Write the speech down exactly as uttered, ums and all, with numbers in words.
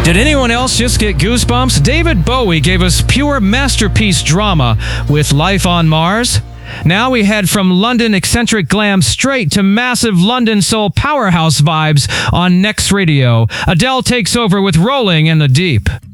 Did anyone else just get goosebumps? David Bowie gave us pure masterpiece drama with Life on Mars. Now we head from London eccentric glam straight to massive London soul powerhouse vibes on Next Radio. Adele takes over with Rolling in the Deep.